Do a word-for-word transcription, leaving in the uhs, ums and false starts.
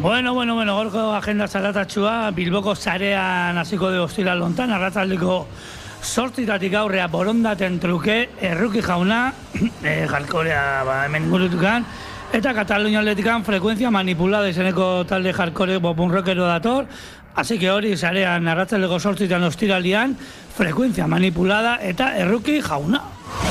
Bueno, bueno, bueno, gorko agenda zaratatxua, Bilboko zarean hasiko de ostiral lontan, arratsaldeko sortzitatik aurrea borondaten truke, erruki jauna, e, jarkorea ba, hemen ingurutukan, eta Katalunia atletikan frekuentzia manipulada izeneko talde jarkore bopun rockero dator, así que hori zarean arratsaldeko sortzitan ostiralian, frekuentzia manipulada eta erruki jauna.